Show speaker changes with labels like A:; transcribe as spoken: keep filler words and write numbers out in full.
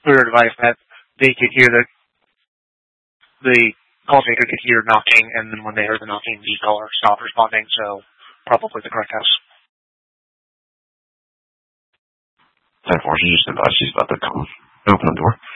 A: we were advised that they could hear the the call taker could hear knocking, and then when they heard the knocking, the caller stopped responding. So probably the correct house.
B: ten four, she just advised she's about to come open the door.